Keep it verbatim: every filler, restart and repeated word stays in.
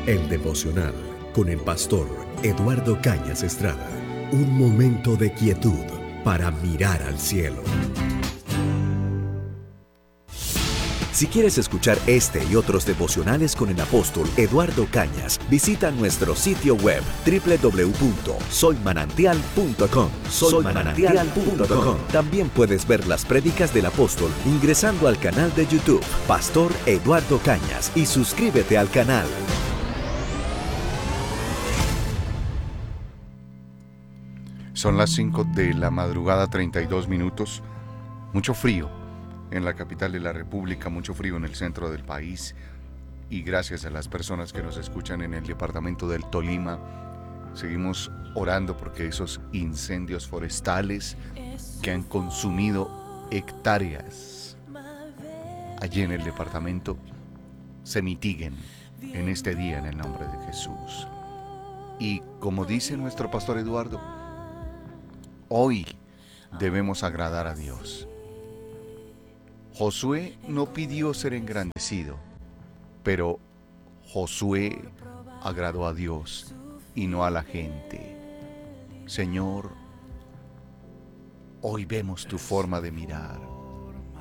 El devocional con el pastor Eduardo Cañas Estrada. Un momento de quietud para mirar al cielo. Si quieres escuchar este y otros devocionales con el apóstol Eduardo Cañas, visita nuestro sitio web doble u doble u doble u punto soy manantial punto com. soy manantial punto com. También puedes ver las prédicas del apóstol ingresando al canal de YouTube Pastor Eduardo Cañas y suscríbete al canal. Son las cinco de la madrugada, treinta y dos minutos. Mucho frío en la capital de la República, mucho frío en el centro del país. Y gracias a las personas que nos escuchan en el departamento del Tolima, seguimos orando porque esos incendios forestales que han consumido hectáreas allí en el departamento se mitiguen en este día en el nombre de Jesús. Y como dice nuestro pastor Eduardo, hoy debemos agradar a Dios. Josué no pidió ser engrandecido, pero Josué agradó a Dios y no a la gente. Señor, hoy vemos tu forma de mirar.